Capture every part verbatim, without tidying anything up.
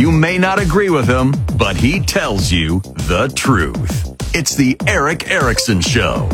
You may not agree with him, but he tells you the truth. It's the Erick Erickson Show.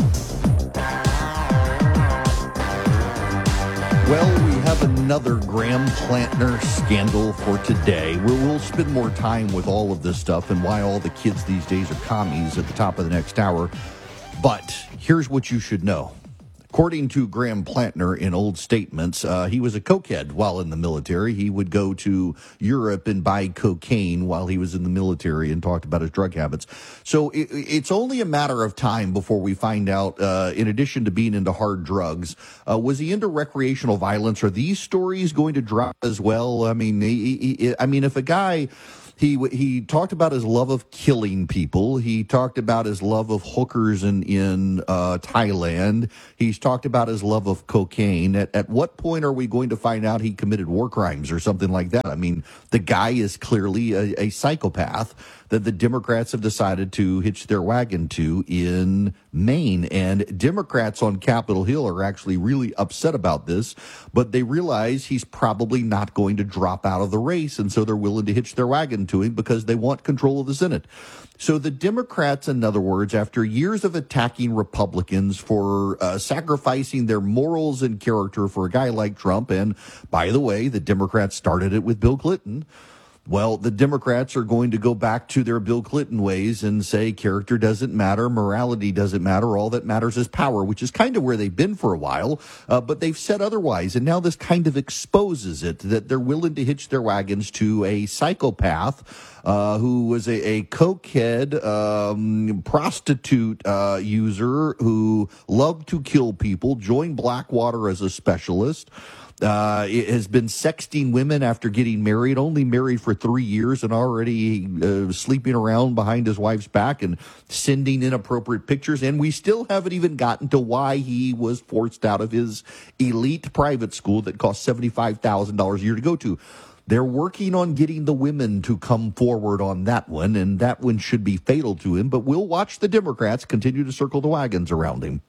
Well, we have another Graham Plantner scandal for today. We'll, we'll spend more time with all of this stuff and why all the kids these days are commies at the top of the next hour. But here's what you should know. According to Graham Plantner in old statements, uh, he was a cokehead while in the military. He would go to Europe and buy cocaine while he was in the military and talked about his drug habits. So it, it's only a matter of time before we find out, uh, in addition to being into hard drugs, uh, was he into recreational violence? Are these stories going to drop as well? I mean, he, he, I mean, if a guy... He he talked about his love of killing people. He talked about his love of hookers in, in uh, Thailand. He's talked about his love of cocaine. At, at what point are we going to find out he committed war crimes or something like that? I mean, the guy is clearly a, a psychopath that the Democrats have decided to hitch their wagon to in Maine. And Democrats on Capitol Hill are actually really upset about this, but they realize he's probably not going to drop out of the race, and so they're willing to hitch their wagon to him because they want control of the Senate. So the Democrats, in other words, after years of attacking Republicans for uh, sacrificing their morals and character for a guy like Trump, and by the way, the Democrats started it with Bill Clinton, well, the Democrats are going to go back to their Bill Clinton ways and say character doesn't matter, morality doesn't matter, all that matters is power, which is kind of where they've been for a while, uh, but they've said otherwise, and now this kind of exposes it, that they're willing to hitch their wagons to a psychopath uh, who was a, a cokehead, um, prostitute uh, user who loved to kill people, joined Blackwater as a specialist, Uh, it has been sexting women after getting married, only married for three years and already uh, sleeping around behind his wife's back and sending inappropriate pictures. And we still haven't even gotten to why he was forced out of his elite private school that cost seventy-five thousand dollars a year to go to. They're working on getting the women to come forward on that one, and that one should be fatal to him. But we'll watch the Democrats continue to circle the wagons around him.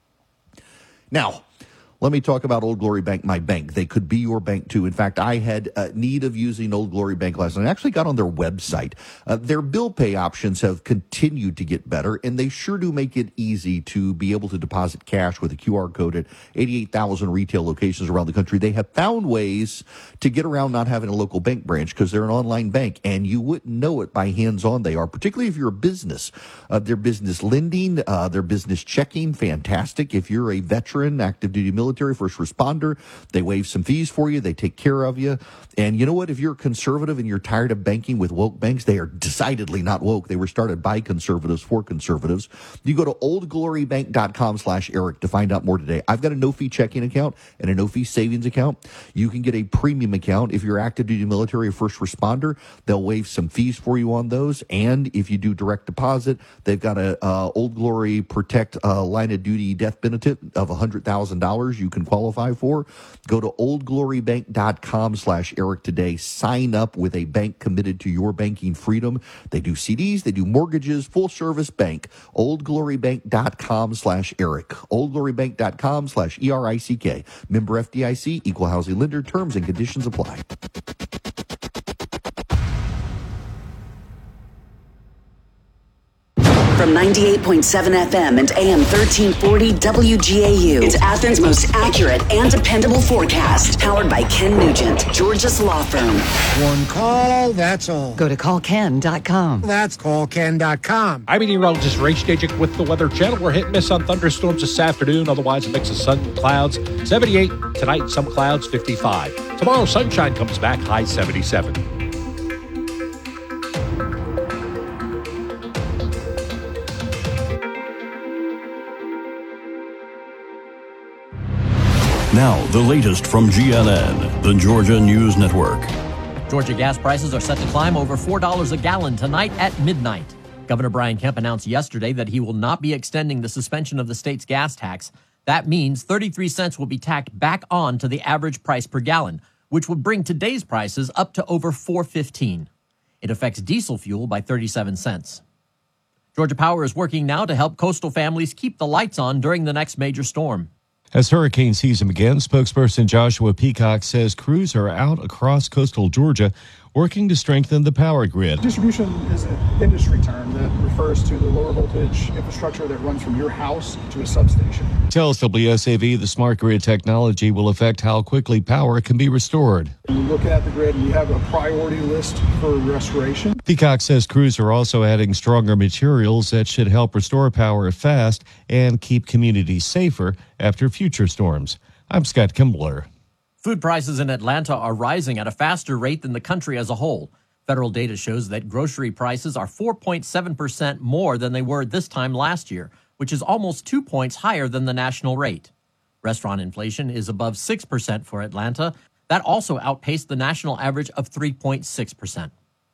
Now, let me talk about Old Glory Bank, my bank. They could be your bank, too. In fact, I had uh, need of using Old Glory Bank last night. I actually got on their website. Uh, their bill pay options have continued to get better, and they sure do make it easy to be able to deposit cash with a Q R code at eighty-eight thousand retail locations around the country. They have found ways to get around not having a local bank branch because they're an online bank, and you wouldn't know it by hands-on they are, particularly if you're a business. Uh, their business lending, uh, their business checking, fantastic. If you're a veteran, active duty military, Military, first responder, they waive some fees for you. They take care of you. And you know what? If you're conservative and you're tired of banking with woke banks, they are decidedly not woke. They were started by conservatives for conservatives. You go to oldglorybank.com slash Eric to find out more today. I've got a no-fee checking account and a no-fee savings account. You can get a premium account. If you're active duty military or first responder, they'll waive some fees for you on those. And if you do direct deposit, they've got a uh, Old Glory Protect uh, line of duty death benefit of one hundred thousand dollars you can qualify for. Go to oldglorybank.com slash Eric today. Sign up with a bank committed to your banking freedom. They do C Ds, they do mortgages, full service bank. oldglorybank.com slash Eric. oldglorybank.com slash E R I C K. Member F D I C, equal housing lender. Terms and conditions apply. From ninety-eight point seven F M and A M thirteen forty W G A U. It's Athens' most accurate and dependable forecast. Powered by Ken Nugent, Georgia's law firm. One call, that's all. Go to call ken dot com. That's call ken dot com. I'm meteorologist Ray Stajic with the Weather Channel. We're hit and miss on thunderstorms this afternoon. Otherwise, a mix of sun and clouds. seventy-eight tonight, some clouds, fifty-five. Tomorrow, sunshine comes back, high seventy-seven. Now, the latest from G N N, the Georgia News Network. Georgia gas prices are set to climb over four dollars a gallon tonight at midnight. Governor Brian Kemp announced yesterday that he will not be extending the suspension of the state's gas tax. That means thirty-three cents will be tacked back on to the average price per gallon, which would bring today's prices up to over four fifteen. It affects diesel fuel by thirty-seven cents. Georgia Power is working now to help coastal families keep the lights on during the next major storm. As hurricane season begins, spokesperson Joshua Peacock says crews are out across coastal Georgia working to strengthen the power grid. Distribution is an industry term that refers to the lower voltage infrastructure that runs from your house to a substation. Tells W S A V the smart grid technology will affect how quickly power can be restored. We look at the grid and we have a priority list for restoration. Peacock says crews are also adding stronger materials that should help restore power fast and keep communities safer after future storms. I'm Scott Kimbler. Food prices in Atlanta are rising at a faster rate than the country as a whole. Federal data shows that grocery prices are four point seven percent more than they were this time last year, which is almost two points higher than the national rate. Restaurant inflation is above six percent for Atlanta. That also outpaced the national average of three point six percent.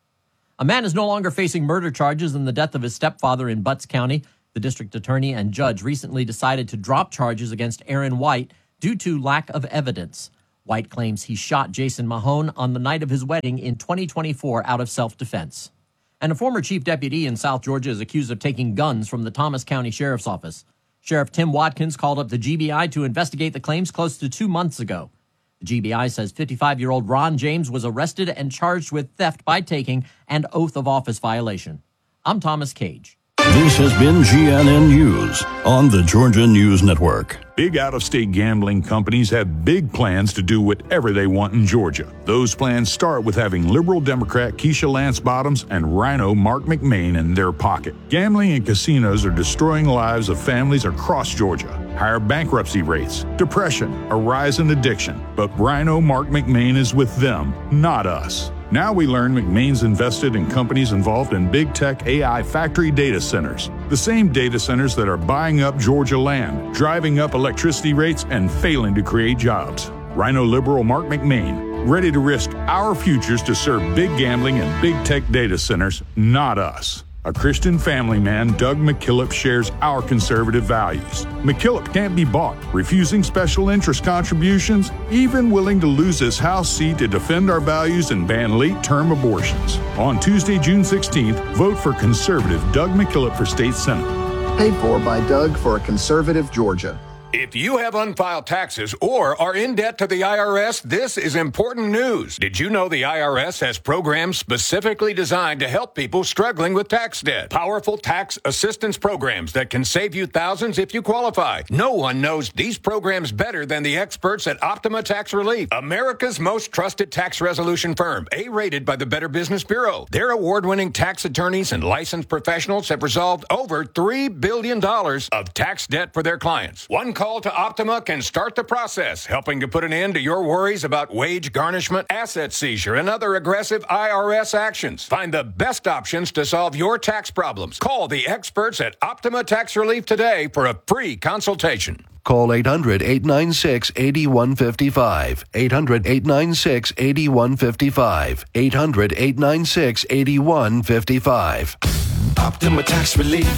A man is no longer facing murder charges in the death of his stepfather in Butts County. The district attorney and judge recently decided to drop charges against Aaron White due to lack of evidence. White claims he shot Jason Mahone on the night of his wedding in twenty twenty-four out of self-defense. And a former chief deputy in South Georgia is accused of taking guns from the Thomas County Sheriff's Office. Sheriff Tim Watkins called up the G B I to investigate the claims close to two months ago. The G B I says fifty-five-year-old Ron James was arrested and charged with theft by taking and oath of office violation. I'm Thomas Cage. This has been G N N News on the Georgia News Network. Big out-of-state gambling companies have big plans to do whatever they want in Georgia. Those plans start with having liberal Democrat Keisha Lance Bottoms and Rhino Mark McMain in their pocket. Gambling and casinos are destroying lives of families across Georgia. Higher bankruptcy rates, depression, a rise in addiction. But Rhino Mark McMain is with them, not us. Now we learn McMain's invested in companies involved in big tech A I factory data centers. The same data centers that are buying up Georgia land, driving up electricity rates, and failing to create jobs. Rhino liberal Mark McMain, ready to risk our futures to serve big gambling and big tech data centers, not us. A Christian family man, Doug McKillop, shares our conservative values. McKillop can't be bought, refusing special interest contributions, even willing to lose his House seat to defend our values and ban late-term abortions. On Tuesday, June sixteenth, vote for conservative Doug McKillop for state senate. Paid for by Doug for a conservative Georgia. If you have unfiled taxes or are in debt to the I R S, this is important news. Did you know the I R S has programs specifically designed to help people struggling with tax debt? Powerful tax assistance programs that can save you thousands if you qualify. No one knows these programs better than the experts at Optima Tax Relief, America's most trusted tax resolution firm, A-rated by the Better Business Bureau. Their award-winning tax attorneys and licensed professionals have resolved over three billion dollars of tax debt for their clients. One call to Optima can start the process, helping to put an end to your worries about wage garnishment, asset seizure, and other aggressive I R S actions. Find the best options to solve your tax problems. Call the experts at Optima Tax Relief today for a free consultation. Call eight hundred, eight nine six, eight one five five. eight hundred, eight nine six, eight one five five. eight hundred, eight nine six, eight one five five. Optima Tax Relief.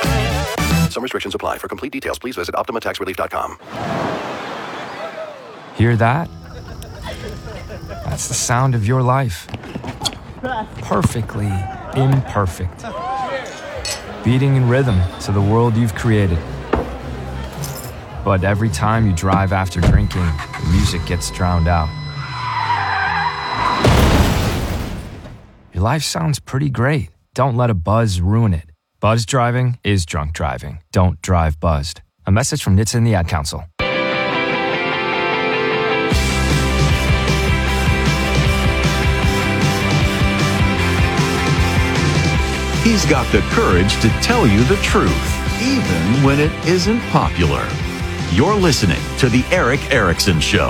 Some restrictions apply. For complete details, please visit optima tax relief dot com. Hear that? That's the sound of your life. Perfectly imperfect. Beating in rhythm to the world you've created. But every time you drive after drinking, the music gets drowned out. Your life sounds pretty great. Don't let a buzz ruin it. Buzz driving is drunk driving. Don't drive buzzed. A message from N H T S A and the Ad Council. He's got the courage to tell you the truth, even when it isn't popular. You're listening to The Erick Erickson Show.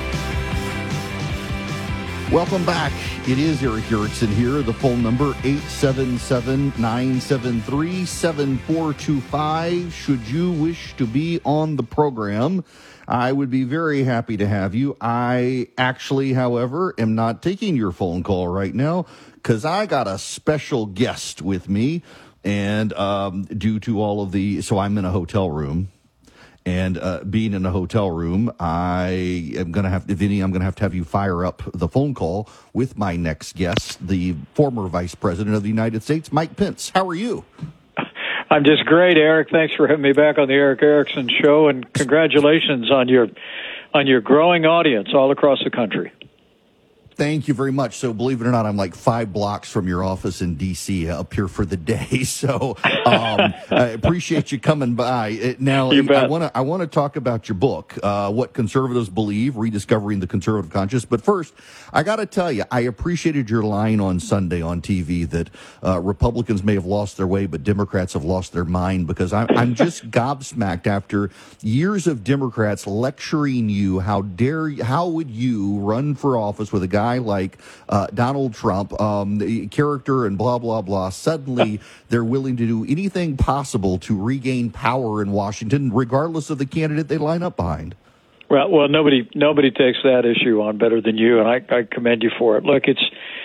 Welcome back. It is Erick Erickson here. The phone number, eight seven seven, nine seven three, seven four two five. Should you wish to be on the program, I would be very happy to have you. I actually, however, am not taking your phone call right now because I got a special guest with me. And um, due to all of the, so I'm in a hotel room. And uh, being in a hotel room, I am going to have, Vinny, I'm going to have to have you fire up the phone call with my next guest, the former Vice President of the United States, Mike Pence. How are you? I'm just great, Eric. Thanks for having me back on the Erick Erickson Show, and congratulations on your on your growing audience all across the country. Thank you very much. So, believe it or not, I'm like five blocks from your office in D C up here for the day. So, um, I appreciate you coming by. Now, I want to I want to talk about your book, uh, What Conservatives Believe: Rediscovering the Conservative Conscience. But first, I got to tell you, I appreciated your line on Sunday on T V that uh, Republicans may have lost their way, but Democrats have lost their mind. Because I'm, I'm just gobsmacked after years of Democrats lecturing you. How dare you, how would you run for office with a guy like uh, Donald Trump, um, the character and blah, blah, blah. Suddenly, they're willing to do anything possible to regain power in Washington, regardless of the candidate they line up behind. Well, well, nobody nobody takes that issue on better than you, and I, I commend you for it. Look, it's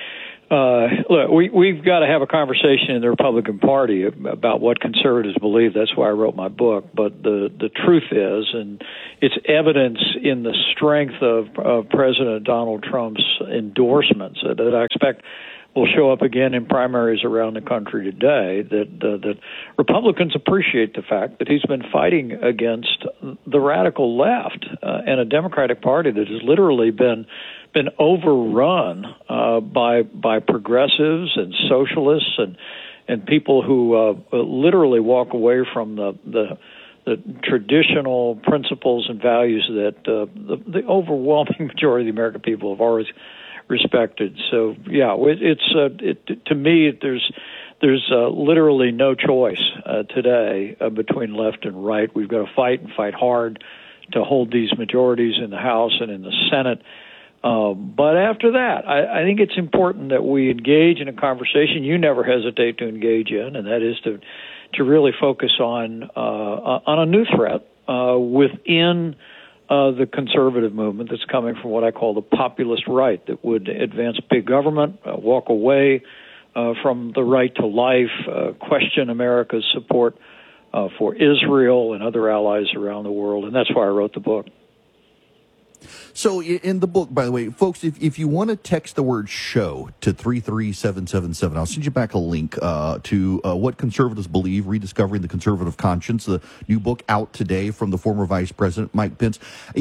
uh, look, we we've got to have a conversation in the Republican Party about what conservatives believe. That's why I wrote my book. But the the truth is, and it's evidence in the strength of, of President Donald Trump's endorsements that, that I expect will show up again in primaries around the country today, that uh, that Republicans appreciate the fact that he's been fighting against the radical left uh, and a Democratic Party that has literally been been overrun uh, by by progressives and socialists and and people who uh, literally walk away from the the the traditional principles and values that uh, the, the overwhelming majority of the American people have always respected. So, yeah, it, it's uh, it, to me, there's there's uh, literally no choice uh, today uh, between left and right. We've got to fight and fight hard to hold these majorities in the House and in the Senate. Um, but after that, I, I think it's important that we engage in a conversation you never hesitate to engage in, and that is to to really focus on uh, on a new threat uh, within uh, the conservative movement that's coming from what I call the populist right, that would advance big government, uh, walk away uh, from the right to life, uh, question America's support uh, for Israel and other allies around the world, and that's why I wrote the book. So in the book, by the way, folks, if, if you want to text the word show to three three seven seven seven, I'll send you back a link uh, to uh, What Conservatives Believe, Rediscovering the Conservative Conscience, the new book out today from the former Vice President Mike Pence.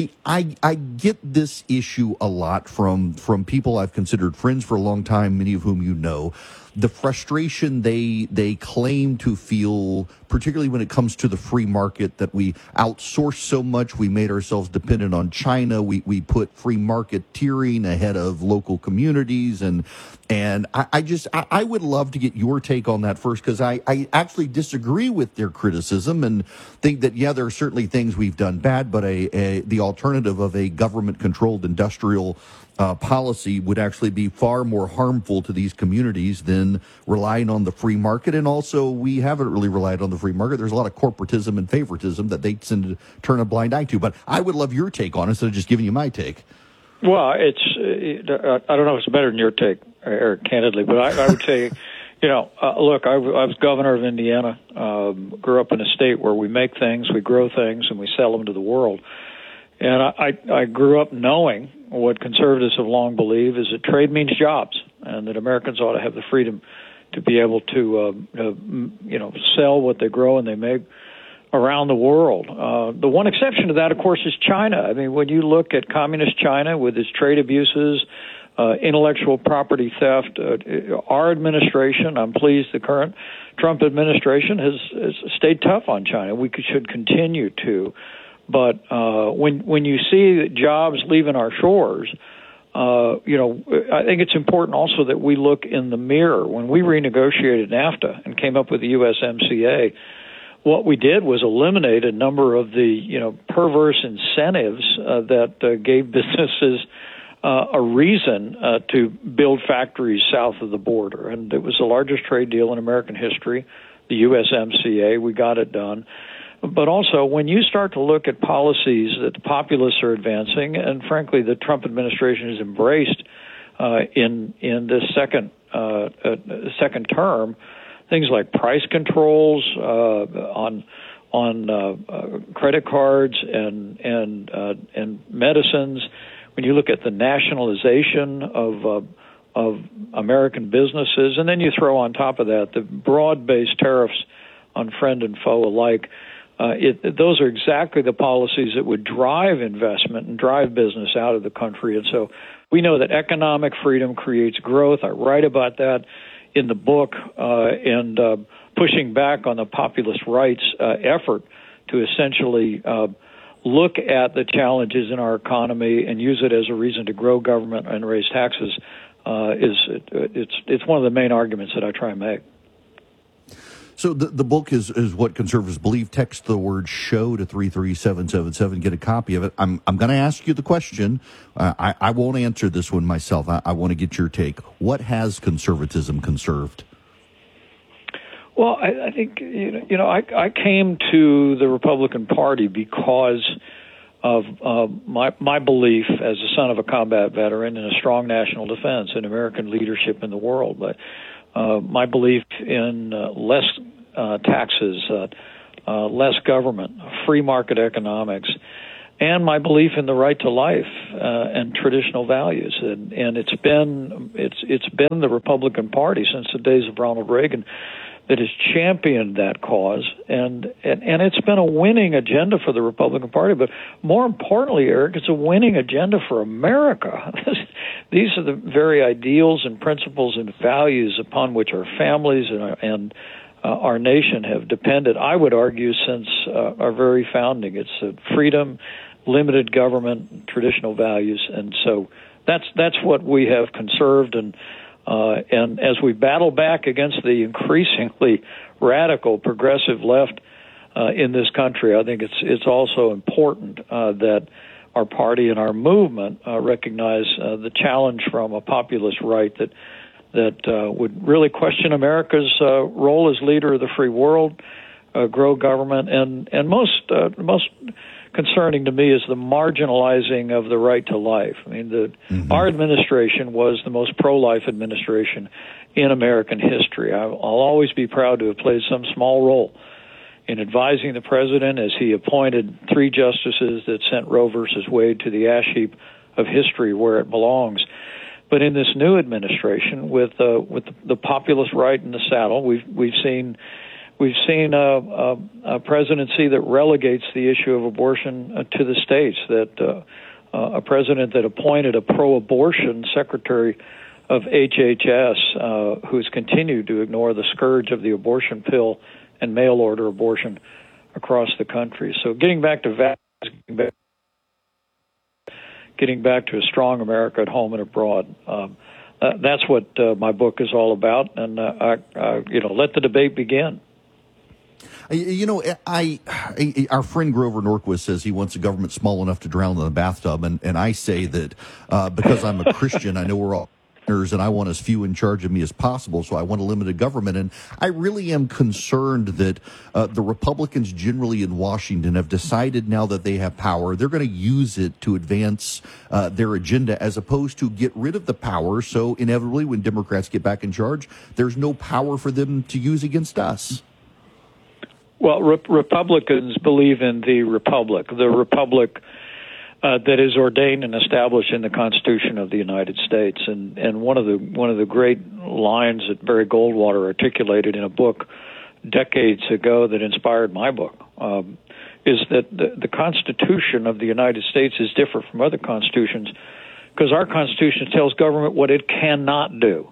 I, I get this issue a lot from, from people I've considered friends for a long time, many of whom you know. The frustration they they claim to feel, particularly when it comes to the free market, that we outsource so much, we made ourselves dependent on China, we we put free market tiering ahead of local communities, and and I, I just I, I would love to get your take on that first, because I, I actually disagree with their criticism and think that, yeah, there are certainly things we've done bad, but a, a the alternative of a government-controlled industrial Uh, policy would actually be far more harmful to these communities than relying on the free market. And also, we haven't really relied on the free market. There's a lot of corporatism and favoritism that they tend to turn a blind eye to. But I would love your take on it instead of just giving you my take. Well, it's uh, I don't know if it's better than your take, Eric, candidly, but I, I would say, you know, uh, look, I, I was governor of Indiana, um, grew up in a state where we make things, we grow things, and we sell them to the world. And I, I, I grew up knowing what conservatives have long believed is that trade means jobs, and that Americans ought to have the freedom to be able to, uh, uh, you know, sell what they grow and they make around the world. Uh, the one exception to that, of course, is China. I mean, when you look at communist China with its trade abuses, uh, intellectual property theft, uh, our administration, I'm pleased the current Trump administration has, has stayed tough on China. We could, should continue to. But uh, when when you see jobs leaving our shores, uh, you know, I think it's important also that we look in the mirror. When we renegotiated NAFTA and came up with the U S M C A, what we did was eliminate a number of the, you know, perverse incentives uh, that uh, gave businesses uh, a reason uh, to build factories south of the border. And it was the largest trade deal in American history, the U S M C A. We got it done. But also, when you start to look at policies that the populists are advancing, and frankly, the Trump administration has embraced uh, in in this second uh, uh, second term, things like price controls uh, on on uh, uh, credit cards and and uh, and medicines. When you look at the nationalization of uh, of American businesses, and then you throw on top of that the broad-based tariffs on friend and foe alike. Uh, it, those are exactly the policies that would drive investment and drive business out of the country. And so We know that economic freedom creates growth. I write about that in the book, uh, and uh, pushing back on the populist right's uh, effort to essentially uh, look at the challenges in our economy and use it as a reason to grow government and raise taxes uh, is it, it's it's one of the main arguments that I try and make. So the the book is, is what conservatives believe. Text the word "show" to three three seven seven seven. Get a copy of it. I'm I'm going to ask you the question. Uh, I I won't answer this one myself. I, I want to get your take. What has conservatism conserved? Well, I, I think you know, you know I, I came to the Republican Party because of uh, my my belief as a son of a combat veteran in a strong national defense and American leadership in the world. But uh, my belief in uh, less uh, taxes, uh, uh, less government, free market economics, and my belief in the right to life uh, and traditional values. And, and it's been it's it's been the Republican Party since the days of Ronald Reagan that has championed that cause, and, and and it's been a winning agenda for the Republican Party. But more importantly, Eric, it's a winning agenda for America. These are the very ideals and principles and values upon which our families and our, and uh, our nation have depended, I would argue, since uh, our very founding. It's uh, freedom, limited government, traditional values, and so that's that's what we have conserved. And Uh, and as we battle back against the increasingly radical progressive left uh, in this country, I think it's it's also important uh, that our party and our movement uh, recognize uh, the challenge from a populist right that that uh, would really question America's uh, role as leader of the free world, uh, grow government, and and most uh, most. concerning to me is the marginalizing of the right to life. I mean, the, mm-hmm. our administration was the most pro-life administration in American history. I, I'll always be proud to have played some small role in advising the president as he appointed three justices that sent Roe versus Wade to the ash heap of history where it belongs. But in this new administration, with uh, with the, the populist right in the saddle, we've we've seen. We've seen a, a, a presidency that relegates the issue of abortion uh, to the states, that uh, uh, a president that appointed a pro-abortion secretary of H H S uh, who's continued to ignore the scourge of the abortion pill and mail-order abortion across the country. So getting back to values, getting back, getting back to a strong America at home and abroad, um, uh, that's what uh, my book is all about, and uh, I, I, you know, let the debate begin. You know, I, I our friend Grover Norquist says he wants a government small enough to drown in the bathtub, and, and I say that uh, because I'm a Christian, I know we're all sinners, and I want as few in charge of me as possible, so I want a limited government. And I really am concerned that uh, the Republicans generally in Washington have decided now that they have power, they're going to use it to advance uh, their agenda as opposed to get rid of the power, so inevitably when Democrats get back in charge, there's no power for them to use against us. Well, re- Republicans believe in the republic, the republic uh, that is ordained and established in the Constitution of the United States. And, and one of the one of the great lines that Barry Goldwater articulated in a book decades ago that inspired my book um, is that the, the Constitution of the United States is different from other constitutions because our Constitution tells government what it cannot do.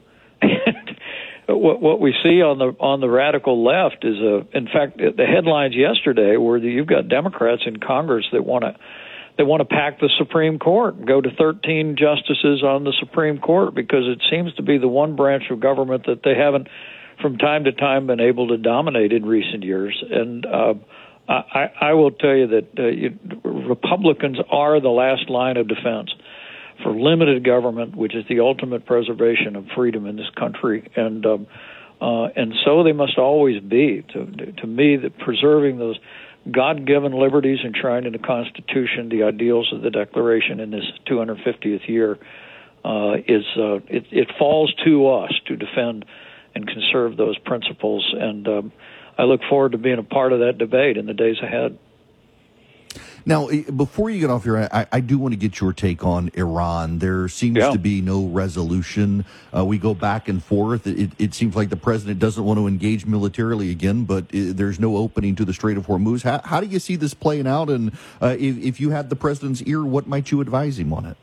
What, what we see on the on the radical left is a. In fact, the headlines yesterday were that you've got Democrats in Congress that want to they want to pack the Supreme Court and go to thirteen justices on the Supreme Court because it seems to be the one branch of government that they haven't, from time to time, been able to dominate in recent years. And uh, I, I will tell you that uh, you, Republicans are the last line of defense for limited government, which is the ultimate preservation of freedom in this country, and um, uh, and so they must always be. To, to me, that preserving those God-given liberties enshrined in the Constitution, the ideals of the Declaration in this two hundred fiftieth year, uh, is uh, it, it falls to us to defend and conserve those principles. And um, I look forward to being a part of that debate in the days ahead. Now, before you get off here, I, I do want to get your take on Iran. There seems yeah. to be no resolution. Uh, we go back and forth. It, it seems like the president doesn't want to engage militarily again, but it, there's no opening to the Strait of Hormuz. How, how do you see this playing out? And uh, if, if you had the president's ear, what might you advise him on it?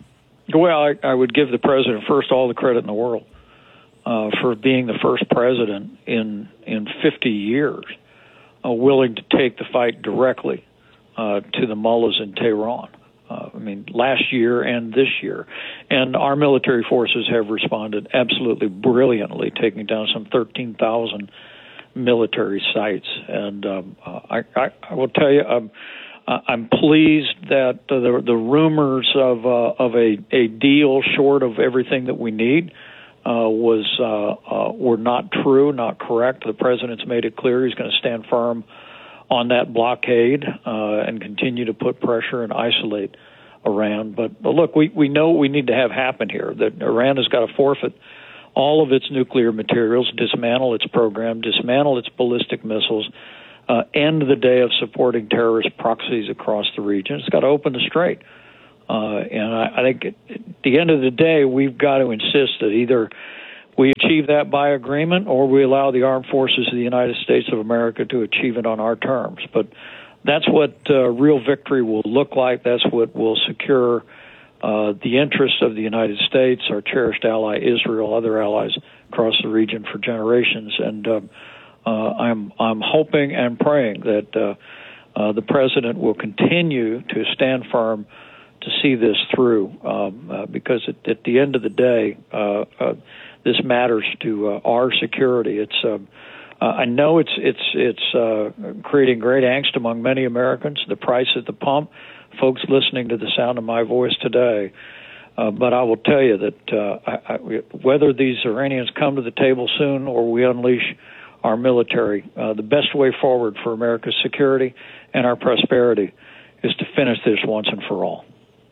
Well, I, I would give the president first all the credit in the world uh, for being the first president in in fifty years uh, willing to take the fight directly uh, to the mullahs in Tehran. Uh, I mean, last year and this year. And our military forces have responded absolutely brilliantly, taking down some thirteen thousand military sites. And um, uh, I, I, I will tell you, I'm, I'm pleased that uh, the, the rumors of uh, of a, a deal short of everything that we need uh, was uh, uh, were not true, not correct. The president's made it clear he's going to stand firm on that blockade uh, and continue to put pressure and isolate Iran. But, but look, we, we know what we need to have happen here, that Iran has got to forfeit all of its nuclear materials, dismantle its program, dismantle its ballistic missiles, uh, end the day of supporting terrorist proxies across the region. It's got to open the strait. Uh, and I, I think at the end of the day, we've got to insist that either we achieve that by agreement, or we allow the armed forces of the United States of America to achieve it on our terms. But that's what uh, real victory will look like. That's what will secure uh, the interests of the United States, our cherished ally Israel, other allies across the region for generations. And uh, uh, I'm I'm hoping and praying that uh, uh, the president will continue to stand firm to see this through, um, uh, because at, at the end of the day, uh, uh, this matters to uh, our security. It's uh, uh, I know it's it's it's uh, creating great angst among many Americans. The price at the pump, folks listening to the sound of my voice today. Uh, but I will tell you that uh, I, I, whether these Iranians come to the table soon or we unleash our military, uh, the best way forward for America's security and our prosperity is to finish this once and for all.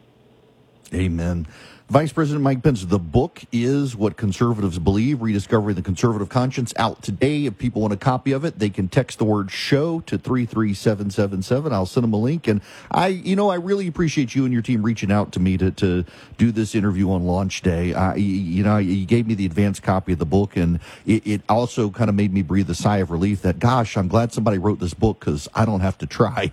Amen. Vice President Mike Pence, the book is What Conservatives Believe, Rediscovering the Conservative Conscience, out today. If people want a copy of it, they can text the word show to three three seven seven seven. I'll send them a link. And I, you know, I really appreciate you and your team reaching out to me to, to do this interview on launch day. I, you know, you gave me the advanced copy of the book, and it, it also kind of made me breathe a sigh of relief that, gosh, I'm glad somebody wrote this book because I don't have to try.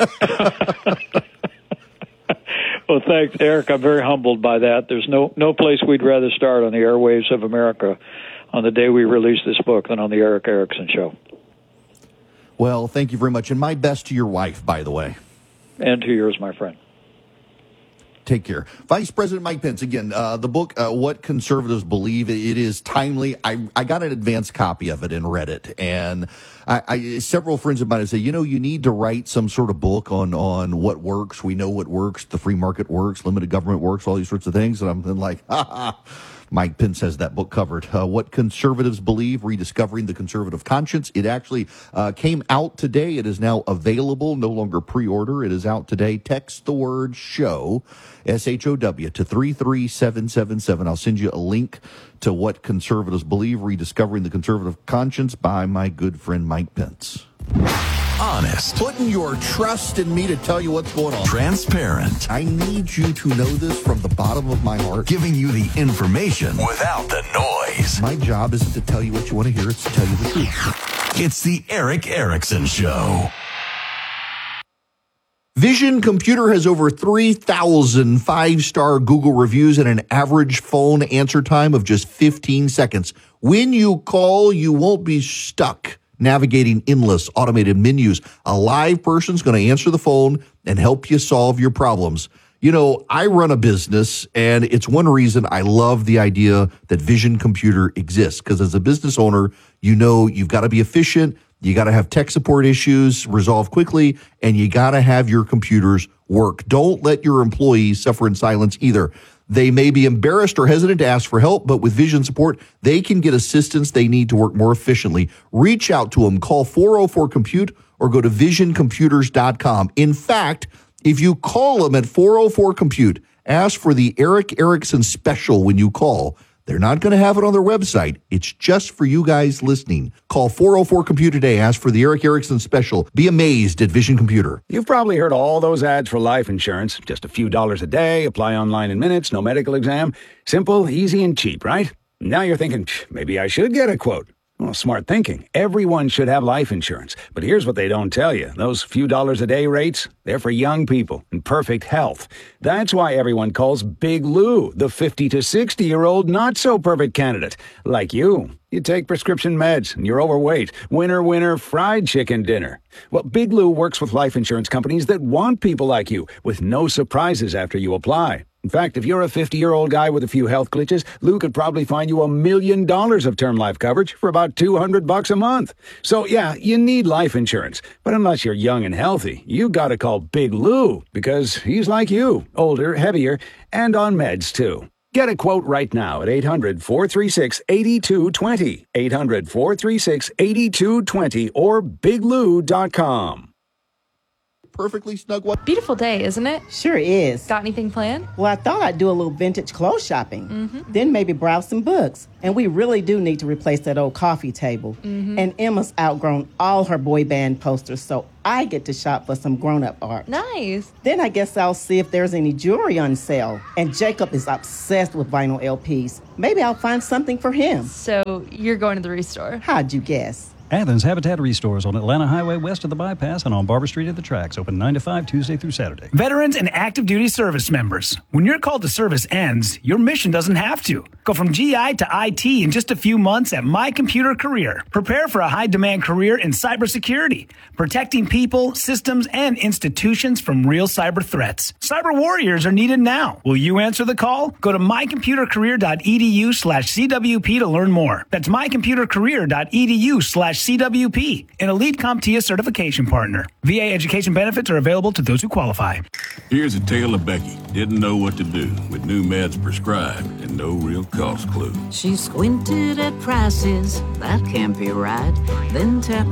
Well, thanks, Eric. I'm very humbled by that. There's no no place we'd rather start on the airwaves of America on the day we release this book than on the Eric Erickson Show. Well, thank you very much. And my best to your wife, by the way. And to yours, my friend. Take care. Vice President Mike Pence, again, uh, the book, uh, What Conservatives Believe, it is timely. I, I got an advanced copy of it and read it. And I, I, several friends of mine have said, you know, you need to write some sort of book on, on what works. We know what works. The free market works. Limited government works. All these sorts of things. And I'm then like, ha ha. Mike Pence has that book covered. Uh, What Conservatives Believe, Rediscovering the Conservative Conscience. It actually uh, came out today. It is now available, no longer pre-order. It is out today. Text the word show, S H O W, to three three seven seven seven. I'll send you a link to What Conservatives Believe, Rediscovering the Conservative Conscience by my good friend Mike Pence. Honest. Putting your trust in me to tell you what's going on. Transparent. I need you to know this from the bottom of my heart. Giving you the information without the noise. My job isn't to tell you what you want to hear, it's to tell you the truth. It's the Eric Erickson Show. Vision Computer has over three thousand five-star Google reviews and an average phone answer time of just fifteen seconds. When you call, you won't be stuck navigating endless automated menus. A live person's going to answer the phone and help you solve your problems. You know, I run a business, and it's one reason I love the idea that Vision Computer exists, because as a business owner, you know you've got to be efficient, you got to have tech support issues resolved quickly, and you got to have your computers work. Don't let your employees suffer in silence either. They may be embarrassed or hesitant to ask for help, but with Vision support, they can get assistance they need to work more efficiently. Reach out to them. Call four oh four compute or go to vision computers dot com. In fact, if you call them at four oh four compute, ask for the Eric Erickson special when you call. They're not going to have it on their website. It's just for you guys listening. Call four oh four compute today. Ask for the Eric Erickson special. Be amazed at Vision Computer. You've probably heard all those ads for life insurance. Just a few dollars a day, apply online in minutes, no medical exam. Simple, easy, and cheap, right? Now you're thinking, maybe I should get a quote. Well, smart thinking. Everyone should have life insurance. But here's what they don't tell you. Those few dollars a day rates, they're for young people in perfect health. That's why everyone calls Big Lou the fifty to sixty-year-old not-so-perfect candidate. Like you. You take prescription meds and you're overweight. Winner, winner, fried chicken dinner. Well, Big Lou works with life insurance companies that want people like you with no surprises after you apply. In fact, if you're a fifty-year-old guy with a few health glitches, Lou could probably find you a million dollars of term life coverage for about two hundred bucks a month. So, yeah, you need life insurance. But unless you're young and healthy, you gotta call Big Lou because he's like you, older, heavier, and on meds, too. Get a quote right now at eight hundred, four three six, eight two two zero, eight hundred, four three six, eight two two zero, or big lou dot com. Perfectly snug one. Beautiful day, isn't it? Sure is. Got anything planned? Well, I thought I'd do a little vintage clothes shopping. Mm-hmm. Then maybe browse some books. And we really do need to replace that old coffee table. Mm-hmm. And Emma's outgrown all her boy band posters, so I get to shop for some grown-up art. Nice. Then I guess I'll see if there's any jewelry on sale. And Jacob is obsessed with vinyl L Ps. Maybe I'll find something for him. So you're going to the Restore? How'd you guess? Athens Habitat Restores on Atlanta Highway west of the bypass and on Barber Street at the tracks. Open nine to five Tuesday through Saturday. Veterans and active duty service members. When your call to service ends, your mission doesn't have to. Go from G I to I T in just a few months at My Computer Career. Prepare for a high-demand career in cybersecurity, protecting people, systems, and institutions from real cyber threats. Cyber warriors are needed now. Will you answer the call? Go to mycomputercareer.edu slash CWP to learn more. That's mycomputercareer.edu slash C W P, an elite CompTIA certification partner. V A education benefits are available to those who qualify. Here's a tale of Becky. Didn't know what to do with new meds prescribed and no real cost clue. She squinted at prices, that can't be right. Then tapped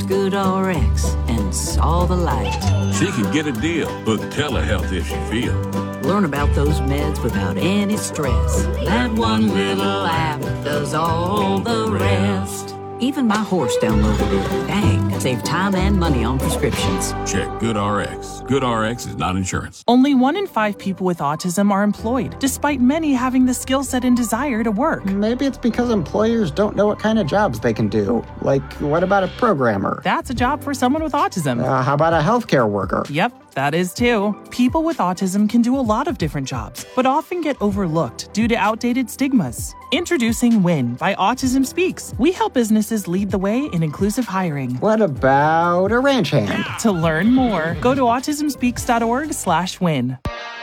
GoodRx and saw the light. She could get a deal. Book telehealth if she feel. Learn about those meds without any stress. That one little app does all the rest. Even my horse downloaded it. Dang, save time and money on prescriptions. Check GoodRx. GoodRx is not insurance. Only one in five people with autism are employed, despite many having the skill set and desire to work. Maybe it's because employers don't know what kind of jobs they can do. Like, what about a programmer? That's a job for someone with autism. Uh, how about a healthcare worker? Yep, that is too. People with autism can do a lot of different jobs, but often get overlooked due to outdated stigmas. Introducing WIN by Autism Speaks. We help businesses lead the way in inclusive hiring. What about a ranch hand? To learn more, go to autism speaks dot org slash win.